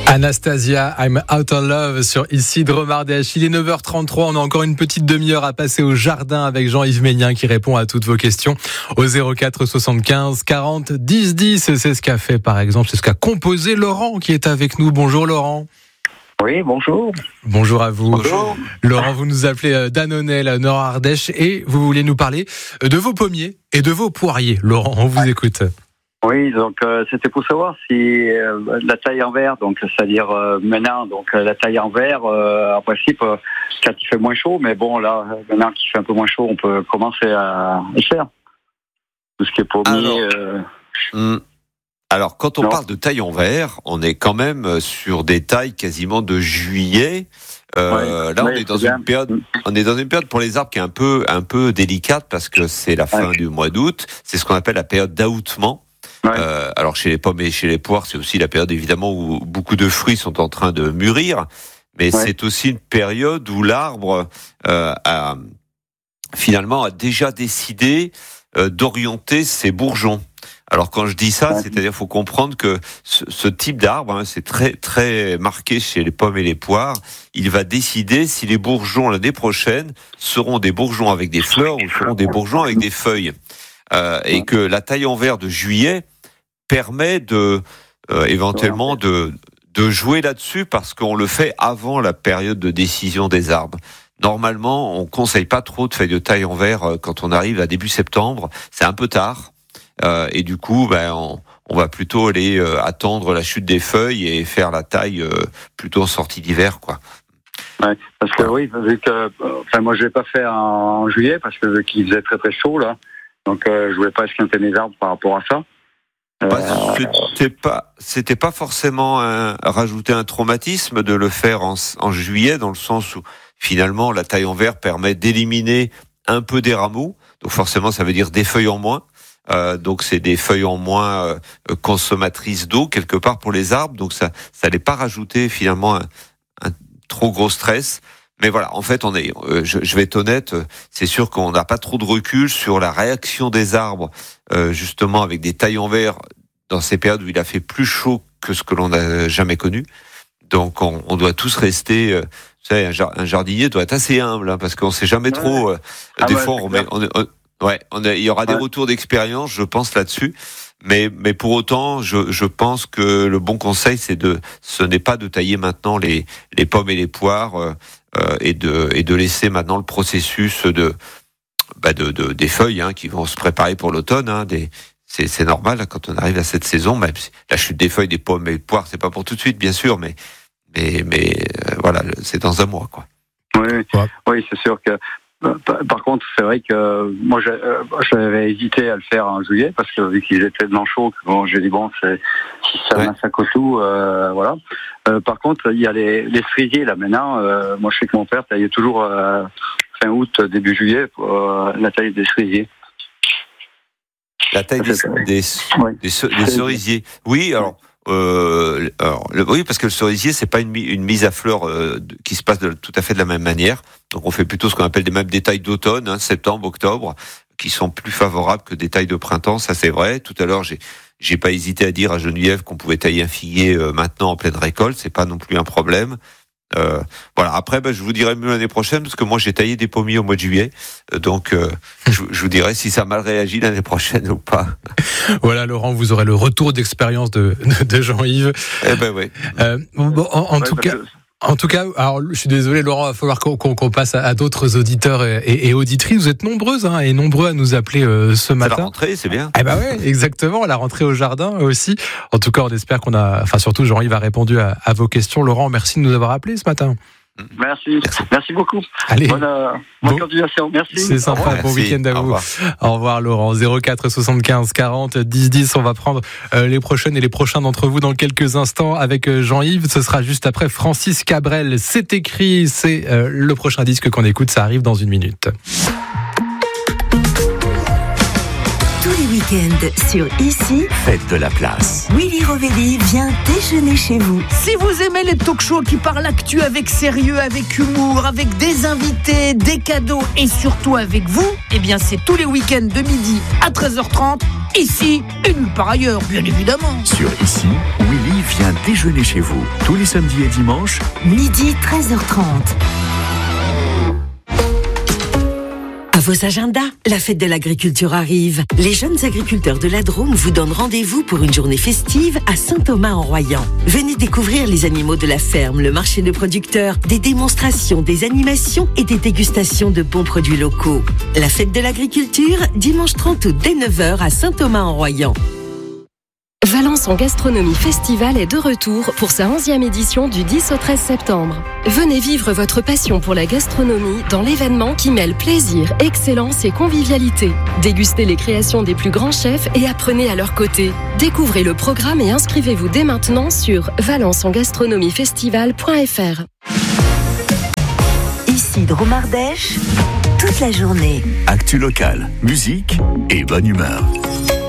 Anastasia, I'm Out of Love sur Ici de Romardèche. Il est 9h33, on a encore une petite demi-heure à passer au jardin avec Jean-Yves Ménien qui répond à toutes vos questions au 04 75 40 10 10. C'est ce qu'a fait par exemple, c'est ce qu'a composé Laurent qui est avec nous. Bonjour Laurent. Oui, bonjour. Bonjour à vous. Bonjour. Laurent, vous nous appelez d'Annonay, la Nord-Ardèche, et vous voulez nous parler de vos pommiers et de vos poiriers. Laurent, on vous écoute. Oui, donc c'était pour savoir si la taille en verre, donc c'est-à-dire maintenant, donc la taille en verre, en principe, quand il fait moins chaud, mais bon là, maintenant qu'il fait un peu moins chaud, on peut commencer à le faire. Tout ce qui est pommier. Alors, quand on parle de taille en verre, on est quand même sur des tailles quasiment de juillet. Là, on est dans une période pour les arbres qui est un peu délicate parce que c'est la fin du mois d'août. C'est ce qu'on appelle la période d'aoutement. Ouais. Alors chez les pommes et chez les poires, c'est aussi la période évidemment où beaucoup de fruits sont en train de mûrir, mais c'est aussi une période où l'arbre a déjà décidé d'orienter ses bourgeons. Alors quand je dis ça, c'est-à-dire faut comprendre que ce type d'arbre, c'est très très marqué chez les pommes et les poires. Il va décider si les bourgeons l'année prochaine seront des bourgeons avec des fleurs ou seront des bourgeons avec des feuilles. Et que la taille en verre de juillet permet éventuellement de jouer là-dessus parce qu'on le fait avant la période de décision des arbres. Normalement, on conseille pas trop de feuilles de taille en verre quand on arrive à début septembre. C'est un peu tard. Et du coup, on va plutôt aller attendre la chute des feuilles et faire la taille plutôt en sortie d'hiver, quoi. Ouais, parce que vu que, moi je vais pas faire en juillet parce que vu qu'il faisait très très chaud là. Donc je voulais pas esquinter mes arbres par rapport à ça. C'était pas forcément rajouter un traumatisme de le faire en juillet, dans le sens où finalement la taille en verre permet d'éliminer un peu des rameaux. Donc forcément ça veut dire des feuilles en moins. Donc c'est des feuilles en moins consommatrices d'eau quelque part pour les arbres. Donc ça n'allait pas rajouter finalement un trop gros stress. Mais voilà, en fait, je vais être honnête, c'est sûr qu'on n'a pas trop de recul sur la réaction des arbres, justement avec des tailles en verre dans ces périodes où il a fait plus chaud que ce que l'on n'a jamais connu. Donc, on doit tous rester. Vous savez, un jardinier doit être assez humble, hein, parce qu'on ne sait jamais trop. Des fois, il y aura des retours d'expérience, je pense là-dessus. Mais pour autant, je pense que le bon conseil, ce n'est pas de tailler maintenant les pommes et les poires. Et de laisser maintenant le processus des feuilles qui vont se préparer pour l'automne. C'est normal quand on arrive à cette saison, même si la chute des feuilles des pommes et des poires, c'est pas pour tout de suite, bien sûr, mais voilà, c'est dans un mois, quoi. Oui, c'est sûr que. Par contre, c'est vrai que moi, j'avais hésité à le faire en juillet parce que vu qu'il était tellement chaud, j'ai dit si ça masse à Cotou, voilà. Par contre, il y a les cerisiers là maintenant. Moi, je sais que mon père taillait toujours fin août, début juillet pour la taille des cerisiers. La taille des cerisiers. Oui, alors. Oui, parce que le cerisier, c'est pas une mise à fleur qui se passe tout à fait de la même manière. Donc, on fait plutôt ce qu'on appelle des tailles d'automne, septembre, octobre, qui sont plus favorables que des tailles de printemps. Ça, c'est vrai. Tout à l'heure, j'ai pas hésité à dire à Geneviève qu'on pouvait tailler un figuier maintenant en pleine récolte. C'est pas non plus un problème. Voilà. Après, je vous dirai mieux l'année prochaine parce que moi j'ai taillé des pommiers au mois de juillet, donc je vous dirai si ça a mal réagi l'année prochaine ou pas. Voilà, Laurent, vous aurez le retour d'expérience de Jean-Yves. Oui. En tout cas, alors je suis désolé, Laurent, il va falloir qu'on passe à d'autres auditeurs et auditrices. Vous êtes nombreuses et nombreux à nous appeler ce matin. C'est la rentrée, c'est bien. Ouais, exactement, la rentrée au jardin aussi. En tout cas, on espère surtout Jean-Yves a répondu à vos questions. Laurent, merci de nous avoir appelés ce matin. Merci beaucoup. Allez, bonne continuation. Merci. C'est sympa. Bon week-end à vous. Au revoir Laurent. 04 75 40 10 10. On va prendre les prochaines et les prochains d'entre vous dans quelques instants avec Jean-Yves. Ce sera juste après Francis Cabrel. C'est écrit. C'est le prochain disque qu'on écoute. Ça arrive dans une minute. Tous les week-ends sur Ici, faites de la place. Willy Rovelli vient déjeuner chez vous. Si vous aimez les talk-shows qui parlent actu avec sérieux, avec humour, avec des invités, des cadeaux et surtout avec vous, eh bien c'est tous les week-ends de midi à 13h30, ici et nulle part ailleurs, bien évidemment. Sur Ici, Willy vient déjeuner chez vous. Tous les samedis et dimanches, midi 13h30. À vos agendas, la fête de l'agriculture arrive. Les jeunes agriculteurs de la Drôme vous donnent rendez-vous pour une journée festive à Saint-Thomas-en-Royan. Venez découvrir les animaux de la ferme, le marché de producteurs, des démonstrations, des animations et des dégustations de bons produits locaux. La fête de l'agriculture, dimanche 30 août dès 9h à Saint-Thomas-en-Royan. Valence en gastronomie festival est de retour pour sa 11e édition du 10 au 13 septembre. Venez vivre votre passion pour la gastronomie dans l'événement qui mêle plaisir, excellence et convivialité. Dégustez les créations des plus grands chefs et apprenez à leur côté. Découvrez le programme et inscrivez-vous dès maintenant sur valenceengastronomiefestival.fr. Ici Drôme Ardèche, toute la journée. actu locale, musique et bonne humeur.